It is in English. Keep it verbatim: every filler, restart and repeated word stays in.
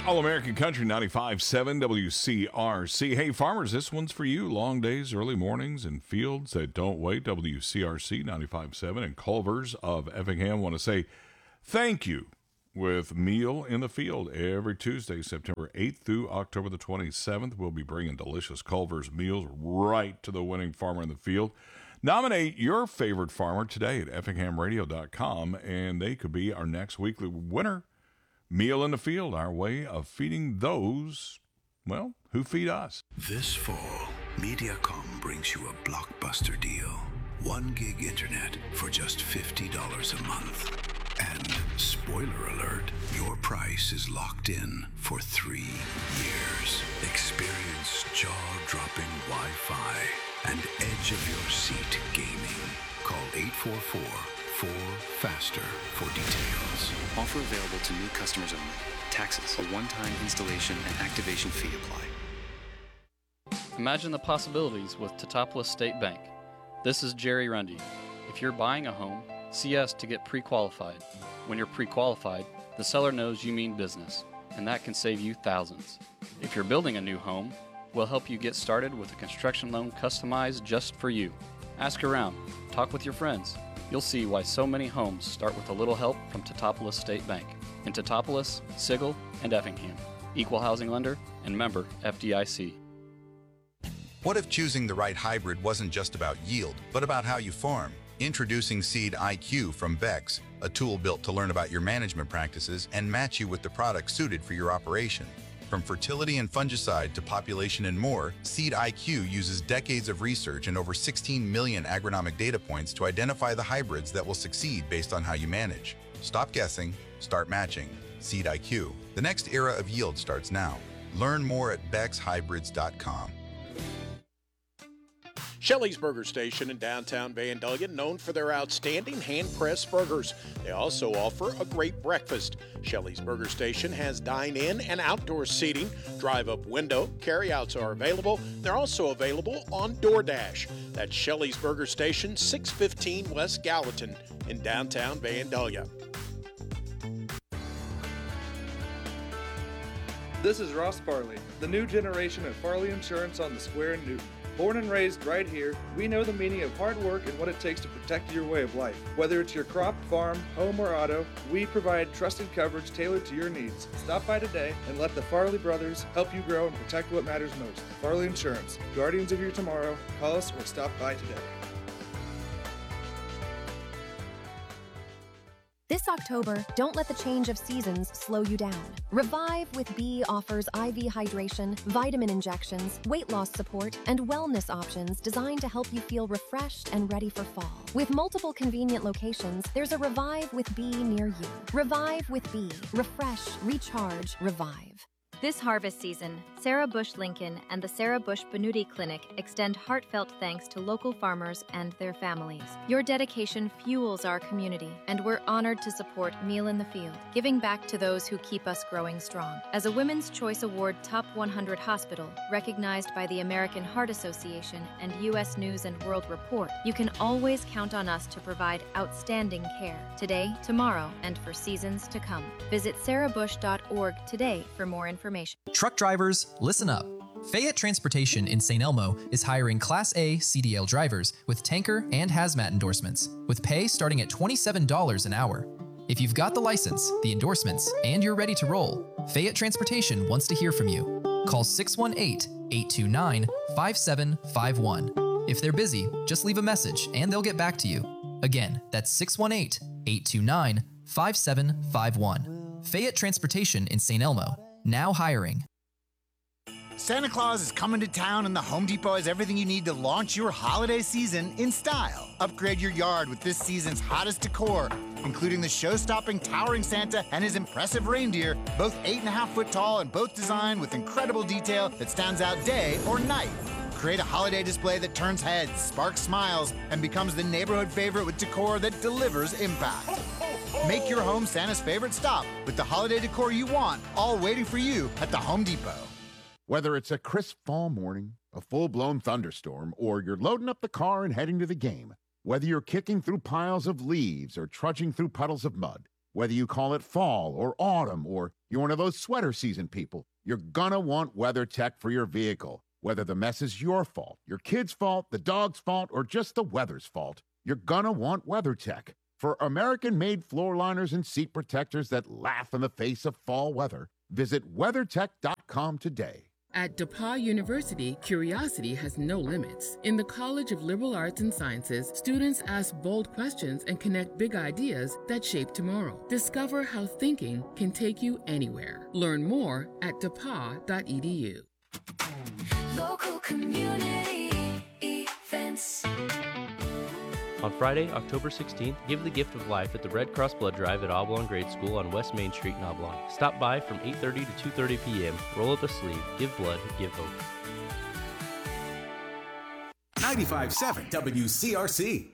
All-American Country ninety-five point seven W C R C. Hey, farmers, this one's for you. Long days, early mornings, and fields that don't wait. W C R C ninety-five point seven and Culver's of Effingham want to say thank you with Meal in the Field every Tuesday, September eighth through October the twenty-seventh. We'll be bringing delicious Culver's meals right to the winning farmer in the field. Nominate your favorite farmer today at effingham radio dot com, and they could be our next weekly winner. Meal in the Field, our way of feeding those, well, who feed us. This fall, Mediacom brings you a blockbuster deal. One gig internet for just fifty dollars a month. And spoiler alert, your price is locked in for three years. Experience jaw-dropping Wi-Fi and edge-of-your-seat gaming. Call eight four four, four faster for details. Offer available to new customers only. Taxes, a one-time installation and activation fee apply. Imagine the possibilities with Teutopolis State Bank. This is Jerry Rundy. If you're buying a home, see us to get pre-qualified. When you're pre-qualified, the seller knows you mean business, and that can save you thousands. If you're building a new home, we'll help you get started with a construction loan customized just for you. Ask around, talk with your friends. You'll see why so many homes start with a little help from Teutopolis State Bank. In Teutopolis, Sigel, and Effingham. Equal housing lender and member F D I C. What if choosing the right hybrid wasn't just about yield, but about how you farm? Introducing Seed I Q from Bex, a tool built to learn about your management practices and match you with the product suited for your operation. From fertility and fungicide to population and more, Seed I Q uses decades of research and over sixteen million agronomic data points to identify the hybrids that will succeed based on how you manage. Stop guessing, start matching. Seed I Q. The next era of yield starts now. Learn more at bex hybrids dot com. Shelley's Burger Station in downtown Vandalia, known for their outstanding hand-pressed burgers. They also offer a great breakfast. Shelley's Burger Station has dine-in and outdoor seating, drive-up window, carry-outs are available. They're also available on DoorDash. That's Shelley's Burger Station, six fifteen West Gallatin in downtown Vandalia. This is Ross Farley, the new generation of Farley Insurance on the square in Newton. Born and raised right here, we know the meaning of hard work and what it takes to protect your way of life. Whether it's your crop, farm, home, or auto, we provide trusted coverage tailored to your needs. Stop by today and let the Farley brothers help you grow and protect what matters most. Farley Insurance, guardians of your tomorrow. Call us or stop by today. This October, don't let the change of seasons slow you down. Revive with B offers I V hydration, vitamin injections, weight loss support, and wellness options designed to help you feel refreshed and ready for fall. With multiple convenient locations, there's a Revive with B near you. Revive with B. Refresh, recharge, revive. This harvest season, Sarah Bush Lincoln and the Sarah Bush Benuti Clinic extend heartfelt thanks to local farmers and their families. Your dedication fuels our community, and we're honored to support Meal in the Field, giving back to those who keep us growing strong. As a Women's Choice Award Top one hundred hospital, recognized by the American Heart Association and U S News and World Report, you can always count on us to provide outstanding care today, tomorrow, and for seasons to come. Visit sarah bush dot org today for more information. Truck drivers, listen up. Fayette Transportation in Saint Elmo is hiring Class A C D L drivers with tanker and hazmat endorsements, with pay starting at twenty-seven dollars an hour. If you've got the license, the endorsements, and you're ready to roll, Fayette Transportation wants to hear from you. Call six one eight, eight two nine, five seven five one. If they're busy, just leave a message and they'll get back to you. Again, that's six one eight, eight two nine, five seven five one. Fayette Transportation in Saint Elmo. Now hiring. Santa Claus is coming to town and the Home Depot has everything you need to launch your holiday season in style. Upgrade your yard with this season's hottest decor, including the show-stopping towering Santa and his impressive reindeer, both eight and a half foot tall and both designed with incredible detail that stands out day or night. Create a holiday display that turns heads, sparks smiles, and becomes the neighborhood favorite with decor that delivers impact. Make your home Santa's favorite stop with the holiday decor you want, all waiting for you at the Home Depot. Whether it's a crisp fall morning, a full-blown thunderstorm, or you're loading up the car and heading to the game, whether you're kicking through piles of leaves or trudging through puddles of mud, Whether you call it fall or autumn, or you're one of those sweater season people, you're gonna want WeatherTech for your vehicle. Whether the mess is your fault, your kid's fault, the dog's fault, or just the weather's fault, you're gonna want WeatherTech. For American-made floor liners and seat protectors that laugh in the face of fall weather, visit WeatherTech dot com today. At DePauw University, curiosity has no limits. In the College of Liberal Arts and Sciences, students ask bold questions and connect big ideas that shape tomorrow. Discover how thinking can take you anywhere. Learn more at depaw dot e d u. Local community events. On Friday, October sixteenth, give the gift of life at the Red Cross Blood Drive at Oblong Grade School on West Main Street in Oblong. Stop by from eight thirty to two thirty p.m. Roll up a sleeve, give blood, give hope. ninety-five point seven W C R C.